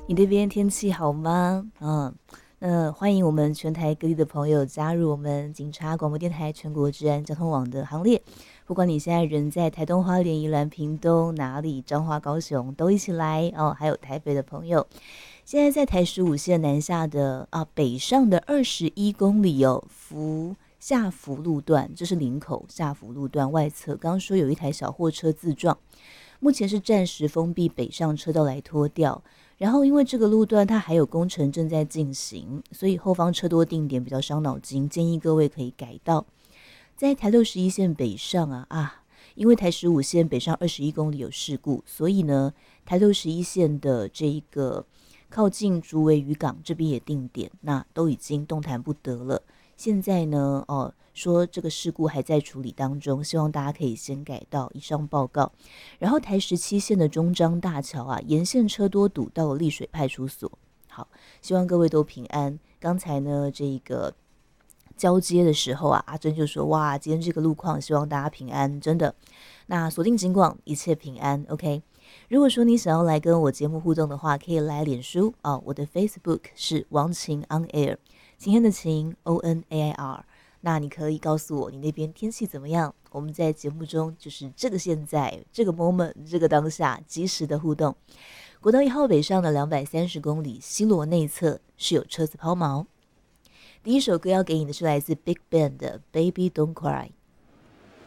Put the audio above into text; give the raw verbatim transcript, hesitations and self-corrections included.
你那边天气好吗？嗯，那欢迎我们全台各地的朋友加入我们警察广播电台全国治安交通网的行列。不管你现在人在台东、花莲、宜兰、屏东哪里，彰化、高雄都一起来哦。还有台北的朋友，现在在台十五线南下的啊北上的二十一公里哦，福下福路段，这是林口下福路段外侧。刚刚说有一台小货车自撞，目前是暂时封闭北上车道来拖吊。然后因为这个路段它还有工程正在进行，所以后方车多定点比较伤脑筋，建议各位可以改道。在台六十一线北上啊啊，因为台十五线北上二十一公里有事故，所以呢，台六十一线的这一个靠近竹围渔港这边也定点，那都已经动弹不得了。现在呢，哦，说这个事故还在处理当中，希望大家可以先改道。以上报告。然后台十七线的中彰大桥啊，沿线车多堵到了丽水派出所。好，希望各位都平安。刚才呢，这个交接的时候啊，阿珍就说：“哇，今天这个路况，希望大家平安，真的。”那锁定警广，一切平安。OK。如果说你想要来跟我节目互动的话，可以来脸书哦，我的 Facebook 是王晴 On Air， 晴天的晴 O N A I R。那你可以告诉我你那边天气怎么样？我们在节目中就是这个现在这个 moment 这个当下及时的互动。国道一号北上的两百三十公里，西螺内侧是有车子抛锚。第一首歌要给你的是来自 Big Bang 的 Baby Don't Cry。